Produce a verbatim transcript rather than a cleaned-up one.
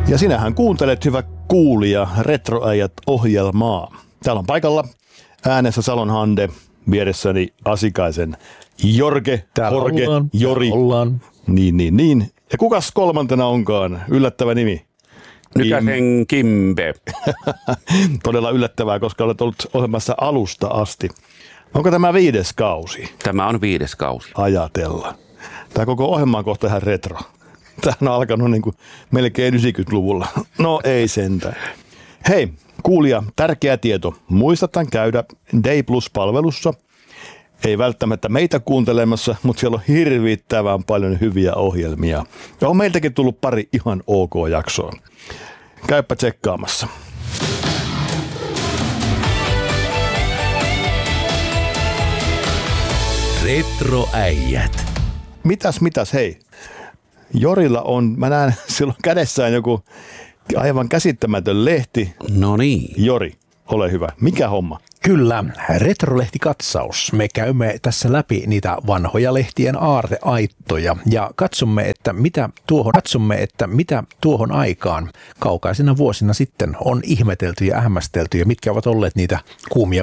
Ja sinähän kuuntelet, hyvä kuulija, Retroäijät-ohjelmaa. Täällä on paikalla äänessä Salon Hande, vieressäni Asikaisen Jorge, Täällä Jorge, ollaan, Jori. täällä ollaan. Niin, niin, niin. Ja kukas kolmantena onkaan? Yllättävä nimi. Nykäsen Kimbe. Todella yllättävää, koska olet ollut ohjelmassa alusta asti. Onko tämä viides kausi? Tämä on viides kausi. Ajatella. Tämä koko ohjelma on kohta ihan retro. Tämä on alkanut niin kuin melkein yhdeksänkymmentäluvulla. No ei sentään. Hei, kuulija, tärkeä tieto. Muistathan käydä Day Plus-palvelussa. Ei välttämättä meitä kuuntelemassa, mutta siellä on hirvittävän paljon hyviä ohjelmia. Ja on meiltäkin tullut pari ihan ok-jaksoa. Käypä tsekkaamassa. Retroäijät. Mitäs, mitäs, hei. Jorilla on, mä näen silloin kädessään joku aivan käsittämätön lehti. No niin. Jori, ole hyvä. Mikä homma? Kyllä, retrolehtikatsaus. Me käymme tässä läpi niitä vanhoja lehtien aarteaittoja ja katsomme, että mitä tuohon, katsomme, että mitä tuohon aikaan kaukaisina vuosina sitten on ihmetelty ja hämmästelty ja mitkä ovat olleet niitä kuumia